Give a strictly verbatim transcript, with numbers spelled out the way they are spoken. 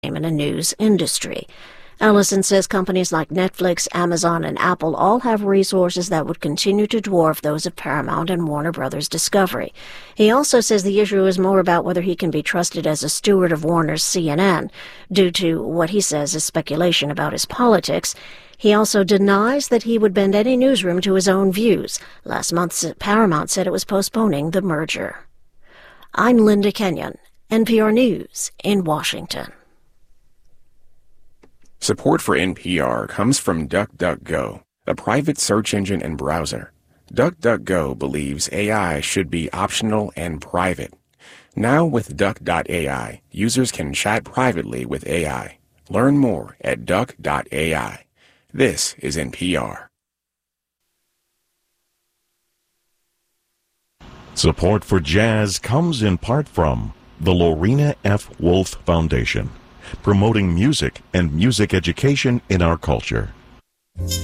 and news industry. Ellison says companies like Netflix, Amazon, and Apple all have resources that would continue to dwarf those of Paramount and Warner Brothers Discovery. He also says the issue is more about whether he can be trusted as a steward of Warner's C N N, due to what he says is speculation about his politics. He also denies that he would bend any newsroom to his own views. Last month, Paramount said it was postponing the merger. I'm Linda Kenyon, N P R News in Washington. Support for N P R comes from DuckDuckGo, a private search engine and browser. DuckDuckGo believes A I should be optional and private. Now with Duck dot A I, users can chat privately with A I. Learn more at Duck dot A I. This is N P R. Support for jazz comes in part from the Lorena F. Wolf Foundation, promoting music and music education in our culture.